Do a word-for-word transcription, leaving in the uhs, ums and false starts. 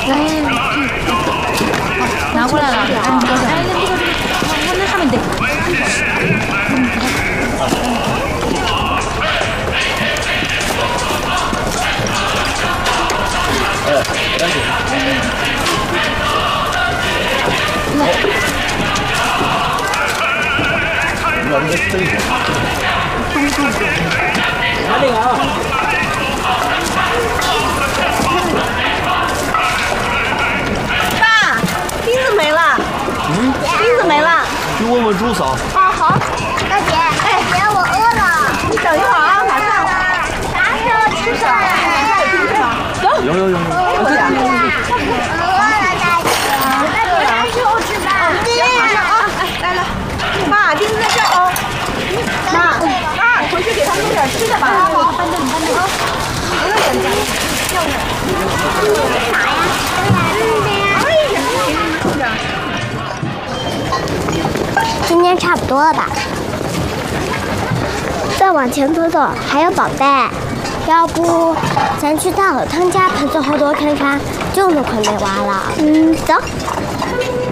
拿过来了，哎，哎，那这个这个，那上面得。 哎，赶紧。我们这里。哪里啊？ 爸，钉子没了。 嗯？ 钉子没了。 去问问朱嫂。 啊，好。 大姐，大姐，我饿了。 你等一会儿啊，马上。 啥时候吃饭？ 还有钉子吗？走。 有有有有。 我饿了，大姐。大姐，啥时候吃饭？ 马上啊！哎，来来，妈，钉子在这哦。妈，妈，回去给他弄点吃的吧。好，搬这里，搬这里。不用等着，要着。 啥呀？ 哎呀，这样。 今天差不多了吧？再往前走走，还有宝贝。要不咱去大河汤家盆子后多看看，就那块没挖了。嗯，走。